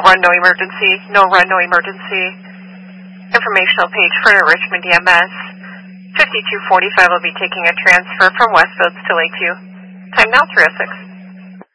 run, no emergency. No run, no emergency. Informational page for Richmond EMS. 5245 will be taking a transfer from Westfields to Lakeview. Time now 3:06.